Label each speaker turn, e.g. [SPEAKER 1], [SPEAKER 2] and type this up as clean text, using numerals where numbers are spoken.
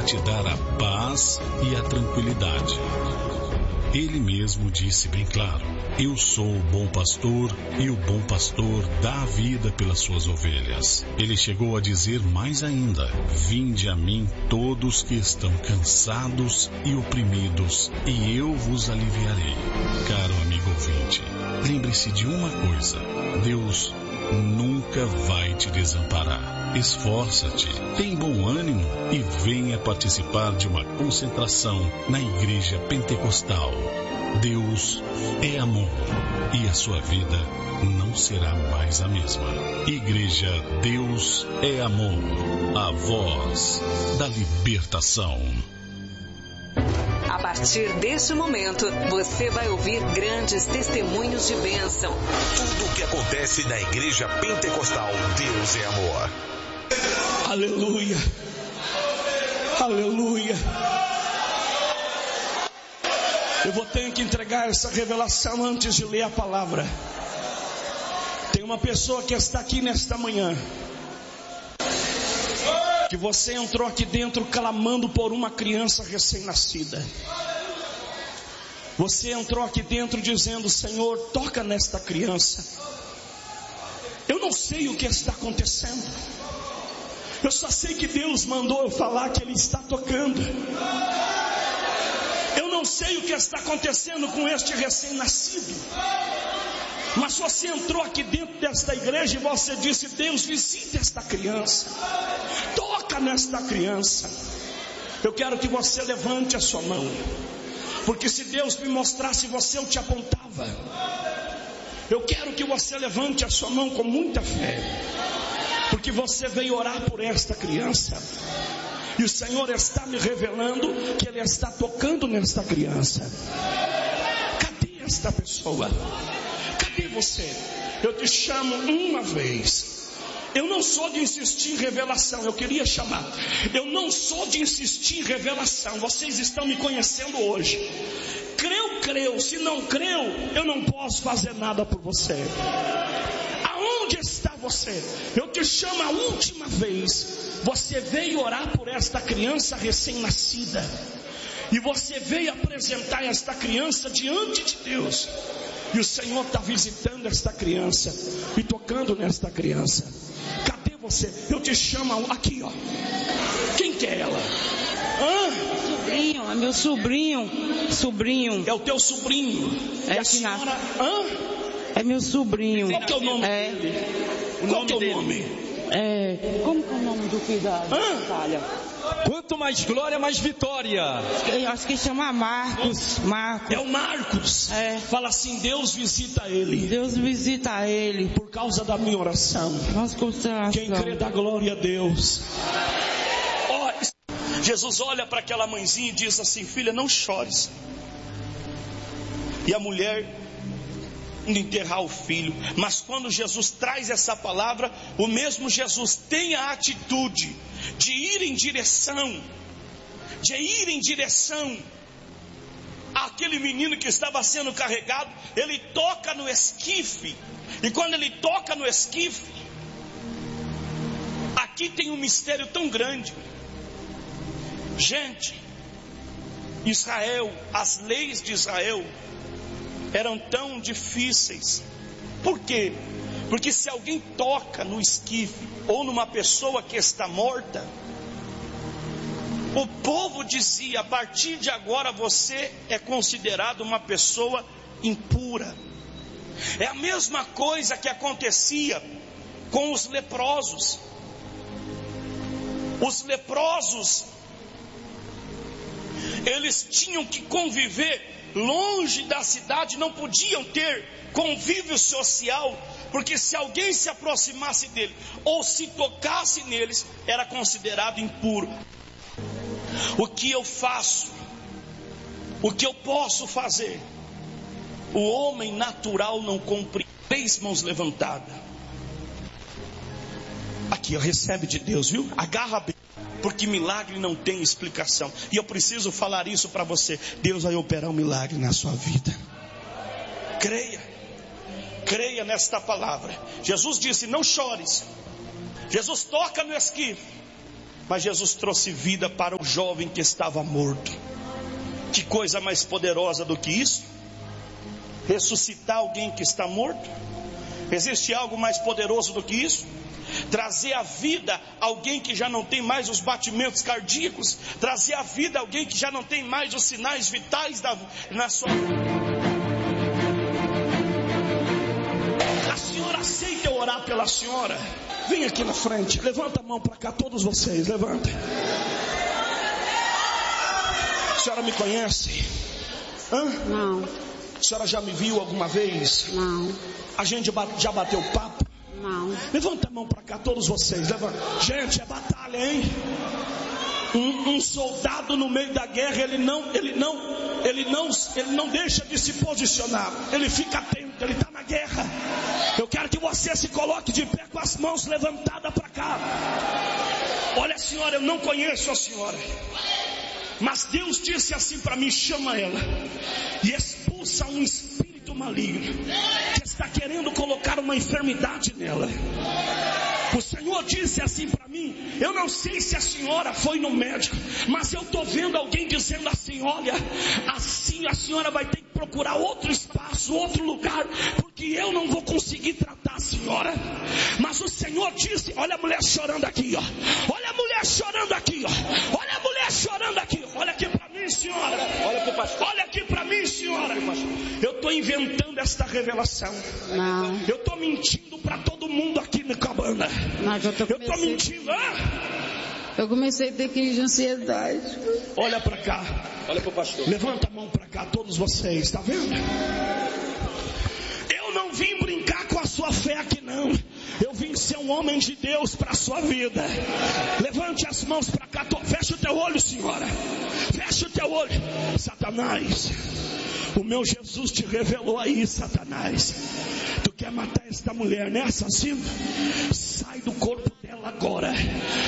[SPEAKER 1] te dar a paz e a tranquilidade. Ele mesmo disse bem claro: eu sou o bom pastor e o bom pastor dá a vida pelas suas ovelhas. Ele chegou a dizer mais ainda: vinde a mim todos que estão cansados e oprimidos, e eu vos aliviarei. Caro amigo ouvinte, lembre-se de uma coisa: Deus nunca vai te desamparar. Esforça-te, tem bom ânimo e venha participar de uma concentração na Igreja Pentecostal. Deus é amor e a sua vida não será mais a mesma. Igreja Deus é Amor, a voz da libertação.
[SPEAKER 2] A partir deste momento, você vai ouvir grandes testemunhos de bênção.
[SPEAKER 3] Tudo o que acontece na Igreja Pentecostal Deus é Amor.
[SPEAKER 4] Aleluia, aleluia. Eu vou ter que entregar essa revelação antes de ler a palavra. Tem uma pessoa que está aqui nesta manhã, que você entrou aqui dentro clamando por uma criança recém-nascida. Você entrou aqui dentro dizendo: Senhor, toca nesta criança. Eu não sei o que está acontecendo, eu só sei que Deus mandou eu falar que Ele está tocando. Eu não sei o que está acontecendo com este recém-nascido, mas você entrou aqui dentro desta igreja e você disse: Deus, visite esta criança, toca nesta criança. Eu quero que você levante a sua mão, porque se Deus me mostrasse você, eu te apontava. Eu quero que você levante a sua mão com muita fé, porque você veio orar por esta criança, e o Senhor está me revelando que Ele está tocando nesta criança. Cadê esta pessoa? Cadê você? Eu te chamo uma vez. Eu não sou de insistir em revelação, eu queria chamar. Eu não sou de insistir em revelação. Vocês estão me conhecendo hoje. Creu, se não creu, eu não posso fazer nada por você. Aonde está você? Eu te chamo a última vez. Você veio orar por esta criança recém-nascida, e você veio apresentar esta criança diante de Deus, e o Senhor está visitando esta criança e tocando nesta criança. Cadê você? Eu te chamo aqui, ó. Quem que é ela?
[SPEAKER 5] Sobrinho, é meu sobrinho.
[SPEAKER 4] É o teu sobrinho?
[SPEAKER 5] É
[SPEAKER 4] a senhora?
[SPEAKER 5] É meu sobrinho.
[SPEAKER 4] Qual que é o nome dele? Qual que é o nome?
[SPEAKER 5] Como que é o nome do filho da Natália?
[SPEAKER 6] Quanto mais glória, mais vitória.
[SPEAKER 5] Eu acho que chama Marcos.
[SPEAKER 4] É o Marcos. Fala assim: Deus visita ele.
[SPEAKER 5] Deus visita ele.
[SPEAKER 4] Por causa da minha oração. Quem crê dá glória a Deus. Jesus olha para aquela mãezinha e diz assim: filha, não chores. E a mulher enterrar o filho. Mas quando Jesus traz essa palavra, o mesmo Jesus tem a atitude de ir em direção àquele menino que estava sendo carregado. Ele toca no esquife, e quando ele toca no esquife, aqui tem um mistério tão grande. Gente, Israel, as leis de Israel eram tão difíceis. Por quê? Porque se alguém toca no esquife ou numa pessoa que está morta, o povo dizia: a partir de agora você é considerado uma pessoa impura. É a mesma coisa que acontecia com os leprosos. Os leprosos, eles tinham que conviver longe da cidade, não podiam ter convívio social, porque se alguém se aproximasse dele ou se tocasse neles, era considerado impuro. O que eu faço? O que eu posso fazer? O homem natural não compreende. 3 mãos levantadas. Aqui, ó, recebe de Deus, viu? Agarra bem, porque milagre não tem explicação. E eu preciso falar isso para você. Deus vai operar um milagre na sua vida. Creia nesta palavra. Jesus disse: não chores. Jesus toca no esquife. Mas Jesus trouxe vida para o jovem que estava morto. Que coisa mais poderosa do que isso? Ressuscitar alguém que está morto? Existe algo mais poderoso do que isso? Trazer à vida alguém que já não tem mais os batimentos cardíacos. Trazer à vida alguém que já não tem mais os sinais vitais na sua... A senhora aceita eu orar pela senhora? Vem aqui na frente, levanta a mão para cá, todos vocês, levanta. A senhora me conhece? Hã?
[SPEAKER 5] Não.
[SPEAKER 4] A senhora já me viu alguma vez?
[SPEAKER 5] Não.
[SPEAKER 4] A gente já bateu papo?
[SPEAKER 5] Não.
[SPEAKER 4] Levanta a mão para cá, todos vocês, levanta. Gente, é batalha, hein? Um soldado no meio da guerra, ele não deixa de se posicionar. Ele fica atento, ele está na guerra. Eu quero que você se coloque de pé com as mãos levantadas para cá. Olha, senhora, eu não conheço a senhora, mas Deus disse assim para mim: chama ela e expulsa um espírito maligno que está querendo colocar uma enfermidade nela. O Senhor disse assim para mim: eu não sei se a senhora foi no médico, mas eu estou vendo alguém dizendo assim: olha, assim a senhora vai ter que procurar outro espaço, outro lugar, porque eu não vou conseguir tratar a senhora. Mas o Senhor disse: olha a mulher chorando aqui, ó. Olha a mulher chorando aqui, ó. Olha a mulher chorando aqui. Olha aqui para mim, senhora. Olha pro pastor. Olha aqui para mim, senhora. Eu estou inventando esta revelação.
[SPEAKER 5] Não.
[SPEAKER 4] Eu estou mentindo para todo mundo aqui na cabana.
[SPEAKER 5] Mas eu estou
[SPEAKER 4] mentindo.
[SPEAKER 5] Eu comecei a ter crise de ansiedade.
[SPEAKER 4] Olha para cá.
[SPEAKER 6] Olha pro pastor.
[SPEAKER 4] Levanta a mão para cá, todos vocês, está vendo? Eu não vim brincar com a sua fé aqui não. Eu vim ser um homem de Deus para a sua vida. Levante as mãos para cá. Fecha o teu olho, senhora. Fecha o teu olho. Satanás, o meu Jesus te revelou aí, Satanás. Tu quer matar esta mulher, né, assassino? Sai do corpo dela agora.